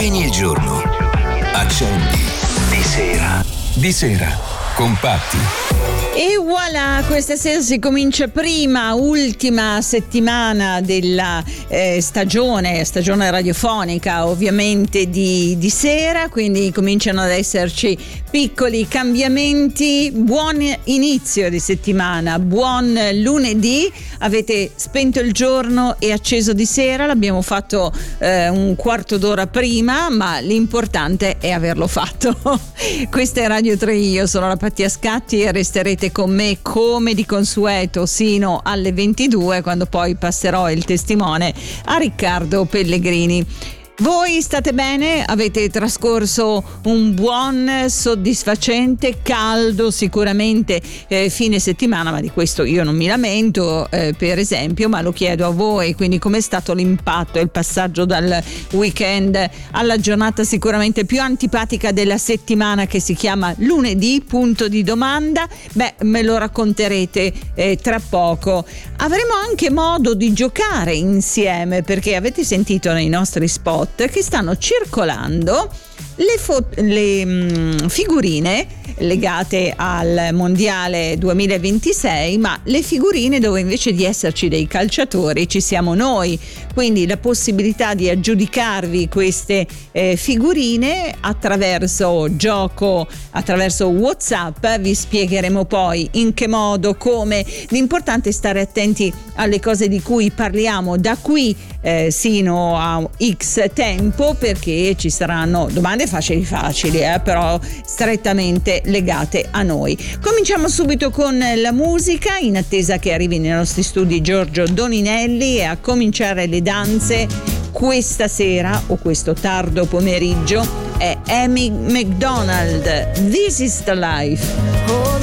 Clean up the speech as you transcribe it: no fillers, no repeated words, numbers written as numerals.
Spegni il giorno, accendi di sera, compatti. E voilà, questa sera si comincia ultima settimana della stagione radiofonica, ovviamente di sera, quindi cominciano ad esserci piccoli cambiamenti. Buon inizio di settimana, buon lunedì. Avete spento il giorno e acceso di sera, l'abbiamo fatto un quarto d'ora prima, ma l'importante è averlo fatto. Questa è Radio 3, io sono la Pattia Scatti e resterete con me come di consueto sino alle 22, quando poi passerò il testimone a Riccardo Pellegrini. Voi state bene? Avete trascorso un buon, soddisfacente, caldo sicuramente fine settimana, ma di questo io non mi lamento, per esempio, ma lo chiedo a voi, quindi com'è stato l'impatto e il passaggio dal weekend alla giornata sicuramente più antipatica della settimana, che si chiama lunedì, punto di domanda? Beh, me lo racconterete tra poco. Avremo anche modo di giocare insieme, perché avete sentito nei nostri spot che stanno circolando le figurine legate al mondiale 2026, ma le figurine dove invece di esserci dei calciatori ci siamo noi, quindi la possibilità di aggiudicarvi queste figurine attraverso gioco, attraverso WhatsApp. Vi spiegheremo poi in che modo, come. L'importante è stare attenti alle cose di cui parliamo da qui sino a X tempo, perché ci saranno domande facili, però strettamente legate a noi. Cominciamo subito con la musica, in attesa che arrivi nei nostri studi Giorgio Doninelli, e a cominciare le danze questa sera o questo tardo pomeriggio è Amy McDonald, This is the Life. Oh,